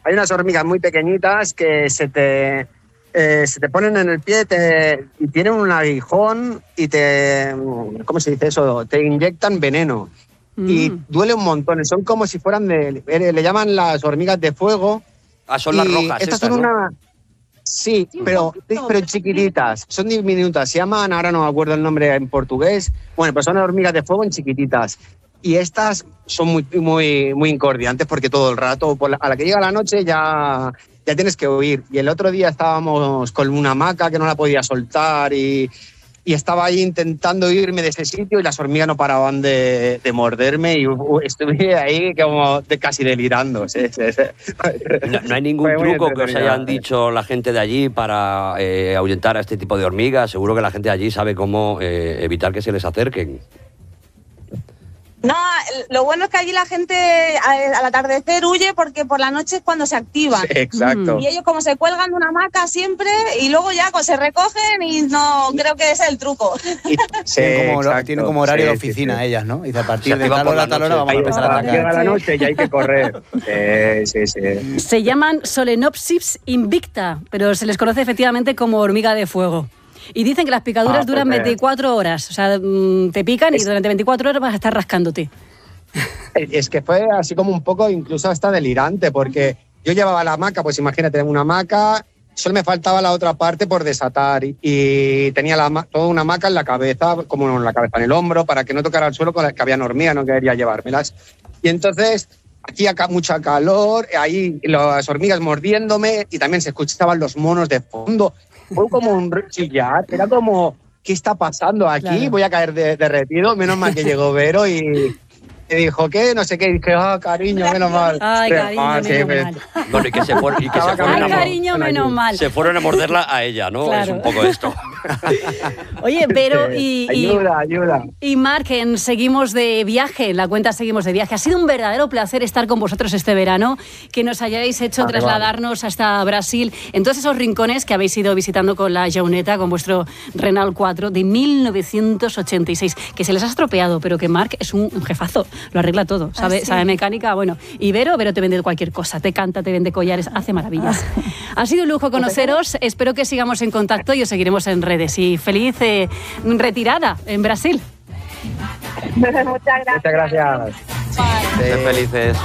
hay unas hormigas muy pequeñitas que se te ponen en el pie y tienen un aguijón y ¿cómo se dice eso? Te inyectan veneno. Y duele un montón. Son como si fueran le llaman las hormigas de fuego. Son las rojas. Estas son ¿no? Sí, pero chiquititas. Son diminutas. Se llaman, ahora no me acuerdo el nombre en portugués. Bueno, pues son hormigas de fuego en chiquititas. Y estas son muy, muy, muy incordiantes porque todo el rato, a la que llega la noche ya tienes que huir. Y el otro día estábamos con una hamaca que no la podía soltar y estaba ahí intentando irme de ese sitio y las hormigas no paraban de morderme y estuve ahí como casi delirando. Sí. No hay ningún truco que os hayan dicho la gente de allí para ahuyentar a este tipo de hormigas. Seguro que la gente de allí sabe cómo evitar que se les acerquen. No, lo bueno es que allí la gente al atardecer huye porque por la noche es cuando se activan. Sí, exacto. Y ellos como se cuelgan de una hamaca siempre y luego ya se recogen y no creo que ese es el truco. Sí, tienen como horario de oficina ellas, ¿no? Y a partir de tal hora a tal hora vamos a empezar a atacar. Llega la noche y hay que correr. Sí. Se llaman Solenopsis invicta, pero se les conoce efectivamente como hormiga de fuego. Y dicen que las picaduras duran 24 horas. O sea, te pican y durante 24 horas vas a estar rascándote. Es que fue así como un poco incluso hasta delirante, porque yo llevaba la hamaca, pues imagínate, una hamaca, solo me faltaba la otra parte por desatar y tenía toda una hamaca en la cabeza, como en la cabeza, en el hombro, para que no tocara el suelo con la que había hormigas, no quería llevármelas. Y entonces hacía mucha calor, ahí las hormigas mordiéndome y también se escuchaban los monos de fondo. Fue como un chillar, era como, ¿qué está pasando aquí? Claro. Voy a caer derretido, menos mal que llegó Vero y me dijo, ¿qué? No sé qué, y dije, cariño, menos mal. Ay, cariño, menos mal. Bueno, y que se fueron cariño, menos mal. Se fueron a morderla a ella, ¿no? Claro. Es un poco esto. Oye, Vero ayuda. Y Marc, seguimos de viaje, en la cuenta seguimos de viaje. Ha sido un verdadero placer estar con vosotros este verano, que nos hayáis hecho trasladarnos hasta Brasil, en todos esos rincones que habéis ido visitando con la Jauneta, con vuestro Renault 4 de 1986, que se les ha estropeado, pero que Marc es un jefazo. Lo arregla todo, sabe mecánica, bueno. Y Vero te vende cualquier cosa, te canta, te vende collares, hace maravillas. Ha sido un lujo conoceros, espero que sigamos en contacto y os seguiremos en redes. Y feliz retirada en Brasil. Muchas gracias. Sed felices.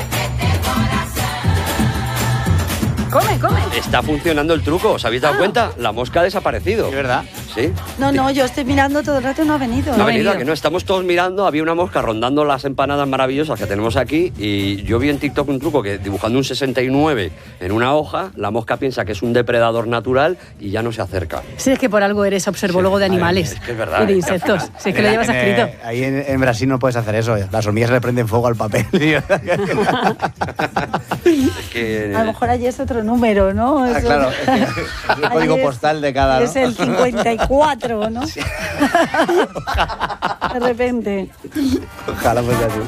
Come. Está funcionando el truco, ¿os habéis dado cuenta? La mosca ha desaparecido. ¿Es verdad? Sí. No, yo estoy mirando todo el rato y no ha venido. No ha venido, que no, estamos todos mirando, había una mosca rondando las empanadas maravillosas que tenemos aquí y yo vi en TikTok un truco que dibujando un 69 en una hoja, la mosca piensa que es un depredador natural y ya no se acerca. Sí, es que por algo eres observólogo de animales. Es que es verdad. Y de insectos. Sí, es que lo llevas escrito. Ahí en Brasil no puedes hacer eso. Las hormigas le prenden fuego al papel. Es que... A lo mejor allí es otro número, ¿no? Claro. Es el código postal de cada... Es el 54, ¿no? Sí. De repente. Ojalá fuese así.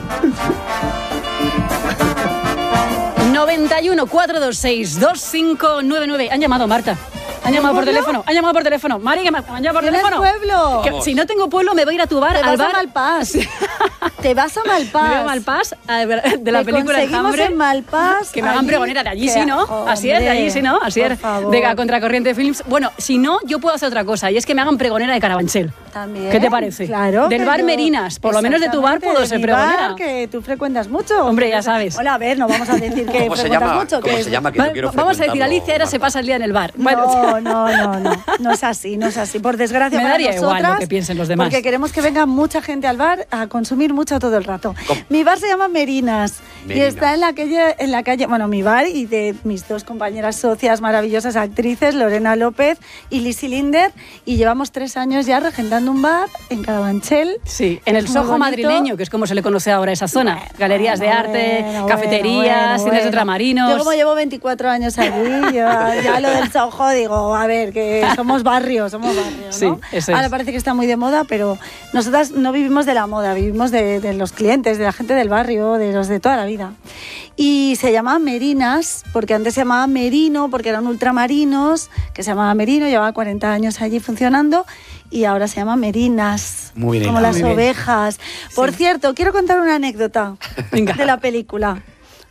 91 426 2599. Han llamado, Marta. Han llamado por teléfono. Mari, que me han llamado por teléfono. Pueblo? Que, si no tengo pueblo, me voy a ir a tu bar. Te vas a Malpás. Te vas a Malpás. Me voy a Malpás, de la película Enjambre. En Malpás. Que me hagan pregonera de allí, sí, ¿no? Así es, de allí, sí, ¿no? Así es. De Contracorriente Films. Bueno, si no, yo puedo hacer otra cosa, y es que me hagan pregonera de Carabanchel. También. ¿Qué te parece? Claro. Del bar Merinas. Por lo menos de tu bar puedo ser pregonera. Bar que tú frecuentas mucho. Hombre, ya sabes. Hola, a ver, no vamos a decir que frecuentas mucho. ¿Cómo se llama? Que yo quiero vamos a decir, Alicia ahora se pasa el día en el bar. No es así. Por desgracia, me daría igual lo que piensen los demás. Porque queremos que venga mucha gente al bar a consumir mucho todo el rato. ¿Cómo? Mi bar se llama Merinas y está en la calle, bueno, mi bar y de mis dos compañeras socias maravillosas actrices, Lorena López y Lizzy Linder, y llevamos 3 años ya regentando un bar en Carabanchel. Sí, en el Soho madrileño, que es como se le conoce ahora a esa zona. Galerías de arte, cafeterías, cines de ultramarinos. Yo como llevo 24 años allí, ya lo del Soho digo, a ver, que somos barrio, ¿no? Sí, eso es. Ahora parece que está muy de moda, pero nosotras no vivimos de la moda, vivimos de los clientes, de la gente del barrio, de los de toda la vida. Y se llama Merinas, porque antes se llamaba Merino, porque eran ultramarinos, que se llamaba Merino, llevaba 40 años allí funcionando, y ahora se llama Merinas, muy bien, como las muy ovejas. Por cierto, quiero contar una anécdota de la película.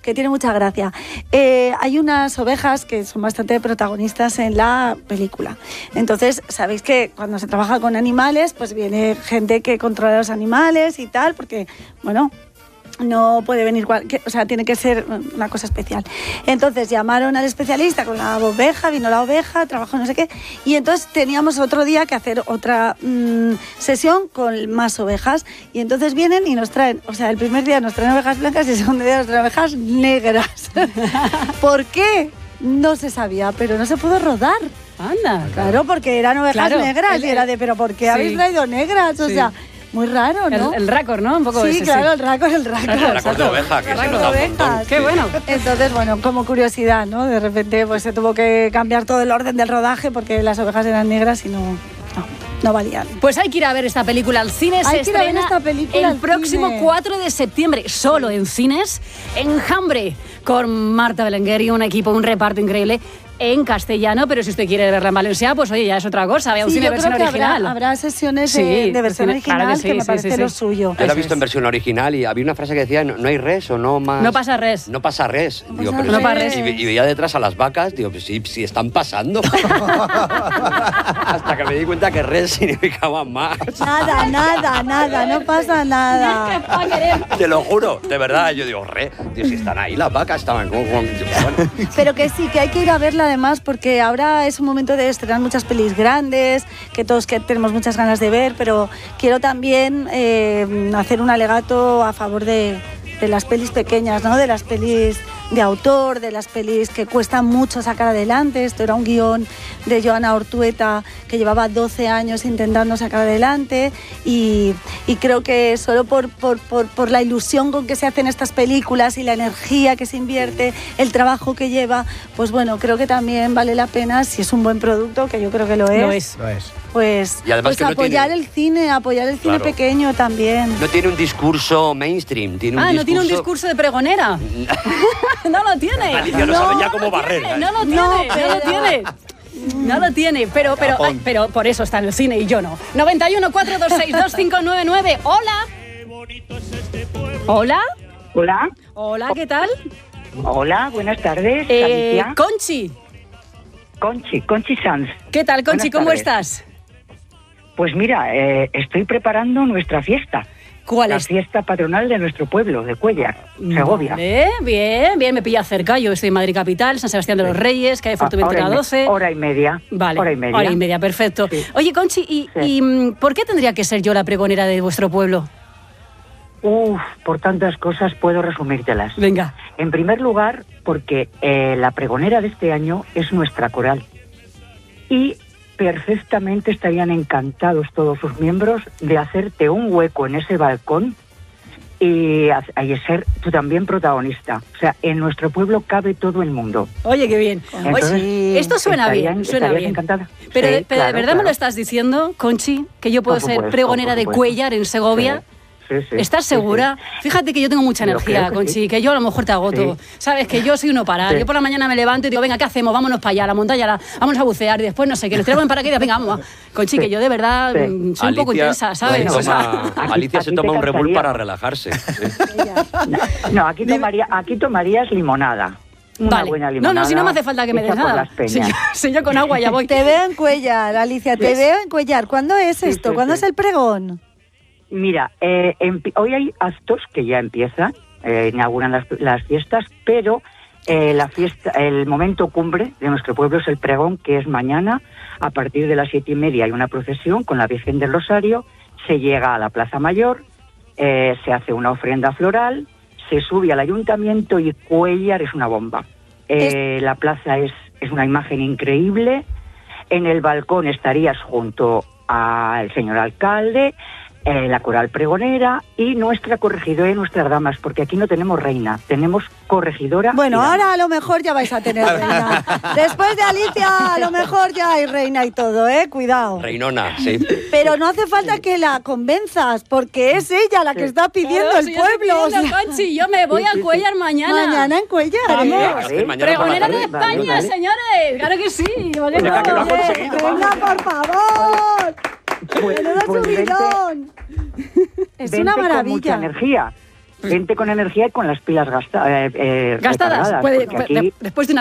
que tiene mucha gracia. Hay unas ovejas que son bastante protagonistas en la película. Entonces, sabéis que cuando se trabaja con animales, pues viene gente que controla los animales y tal, porque, bueno, no puede venir, o sea, tiene que ser una cosa especial. Entonces llamaron al especialista con la oveja, vino la oveja, trabajó no sé qué, y entonces teníamos otro día que hacer otra sesión con más ovejas, y entonces vienen y nos traen, o sea, el primer día nos traen ovejas blancas y el segundo día nos traen ovejas negras. ¿Por qué? No se sabía, pero no se pudo rodar. Anda. Claro, porque eran ovejas negras y era de, ¿pero por qué habéis traído negras? O sea, muy raro, ¿no? El récord, ¿no? Un poco sí, ese, claro, el récord. El récord de oveja, que se nota un montón. Qué bueno. Entonces, bueno, como curiosidad, ¿no? De repente pues se tuvo que cambiar todo el orden del rodaje porque las ovejas eran negras y no valían. Pues hay que ir a ver esta película al cine. Se estrena el próximo 4 de septiembre, solo en cines, Enjambre, con Marta Belenguer y un equipo, un reparto increíble, en castellano, pero si usted quiere verla en valenciano, pues oye, ya es otra cosa, vea un cine versión original. Habrá sesiones de versión original, que me parece lo suyo. Yo la he visto en versión original y había una frase que decía, no hay res o no más... No pasa res. No pasa res. No digo, pasa pero res. y veía detrás a las vacas, digo, pues sí están pasando. Hasta que me di cuenta que res significaba más. Nada, no pasa nada. Te lo juro, de verdad. Yo digo, digo, si están ahí las vacas, estaban como... Bueno. Pero que sí, que hay que ir a verla además, porque ahora es un momento de estrenar muchas pelis grandes, que todos tenemos muchas ganas de ver, pero quiero también hacer un alegato a favor de las pelis pequeñas, ¿no? De las pelis de autor, de las pelis que cuestan mucho sacar adelante. Esto era un guión de Joana Ortueta que llevaba 12 años intentando sacar adelante y creo que solo por la ilusión con que se hacen estas películas y la energía que se invierte, el trabajo que lleva, pues bueno, creo que también vale la pena, si es un buen producto, que yo creo que lo es. Pues apoyar el cine pequeño también. No tiene un discurso mainstream, tiene un discurso... ¿no tiene un discurso de pregonera? No lo tiene. Alicia no sabe ya cómo barrer. No lo tiene, pero por eso está en el cine y yo no. 91 426 2599. Hola, ¿qué tal? Hola, buenas tardes. Alicia. Conchi Sanz. ¿Qué tal, Conchi? ¿Cómo estás? Pues mira, estoy preparando nuestra fiesta. ¿Cuál es? La fiesta patronal de nuestro pueblo, de Cuéllar, Segovia. Bien, me pilla cerca. Yo estoy en Madrid Capital, San Sebastián de los Reyes, calle Fortuventura 12. Hora y media. Vale, hora y media, perfecto. Sí. Oye, Conchi, ¿y por qué tendría que ser yo la pregonera de vuestro pueblo? Por tantas cosas puedo resumírtelas. Venga. En primer lugar, porque la pregonera de este año es nuestra coral. Y perfectamente estarían encantados todos sus miembros de hacerte un hueco en ese balcón y ser tú también protagonista. O sea, en nuestro pueblo cabe todo el mundo. Oye, qué bien. Entonces, oye, esto suena bien. Encantada. Pero, sí, ¿de verdad me lo estás diciendo, Conchi, que yo puedo ser pregonera de Cuéllar en Segovia? Sí. ¿Estás segura? Sí. Fíjate que yo tengo mucha energía, Conchi, que yo a lo mejor te agoto. Sí. Sabes que yo soy uno parar. Sí. Yo por la mañana me levanto y digo, venga, ¿qué hacemos? Vámonos para allá, a la montaña, vamos a bucear y después no sé qué, nos tiramos en paracaídas, venga, vamos. Conchi, que yo de verdad soy un poco intensa, ¿sabes? Alicia se toma un Red Bull para relajarse. No, aquí tomarías limonada. Una buena limonada. No, si no me hace falta que me des nada. Si yo con agua ya voy. Te veo en Cuéllar, Alicia, te veo en Cuéllar. ¿Cuándo es esto? ¿Cuándo es el pregón? Mira, hoy hay actos que ya empiezan, inauguran las fiestas, pero el momento cumbre de nuestro pueblo es el pregón, que es mañana. A partir de las 7:30 hay una procesión con la Virgen del Rosario, se llega a la Plaza Mayor, se hace una ofrenda floral, se sube al ayuntamiento y Cuéllar es una bomba. La plaza es una imagen increíble. En el balcón estarías junto al señor alcalde, la coral pregonera y nuestra corregidora y nuestras damas, porque aquí no tenemos reina, tenemos corregidora. Bueno, ahora a lo mejor ya vais a tener reina. Después de Alicia, a lo mejor ya hay reina y todo, Cuidado. Reinona, sí. Pero no hace falta que la convenzas, porque es ella la que está pidiendo el pueblo. Conchi, yo me voy a Cuéllar mañana. Mañana en Cuéllar. Vamos. Pregonera de España, señores. Claro que sí. Venga, que lo ha conseguido. Venga, por favor. ¡Menudo subidón! Es una maravilla. Con mucha energía. vente con energía y con las pilas gastadas. Gastadas. Después de una